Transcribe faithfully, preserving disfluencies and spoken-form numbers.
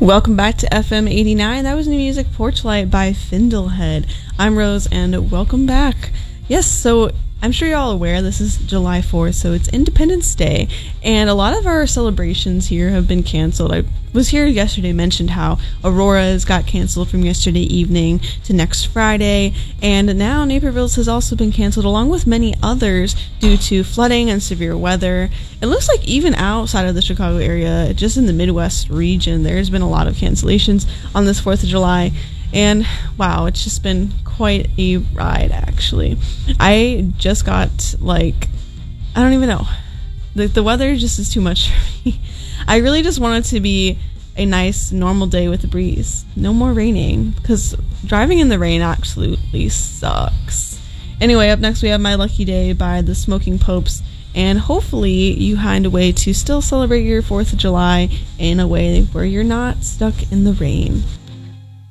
Welcome back to F M eighty-nine. That was New Music Porchlight by Findlehead. I'm Rose, and welcome back. Yes, so I'm sure you're all aware this is July fourth, so it's Independence Day, and a lot of our celebrations here have been canceled. I was here yesterday, mentioned how Aurora's got canceled from yesterday evening to next Friday, and now Naperville's has also been canceled, along with many others, due to flooding and severe weather. It looks like even outside of the Chicago area, just in the Midwest region, there's been a lot of cancellations on this fourth of July. And wow, it's just been quite a ride, actually. I just got, like, I don't even know. The, the weather just is too much for me. I really just want it to be a nice, normal day with a breeze. No more raining, because driving in the rain absolutely sucks. Anyway, up next we have My Lucky Day by the Smoking Popes. And hopefully you find a way to still celebrate your fourth of July in a way where you're not stuck in the rain.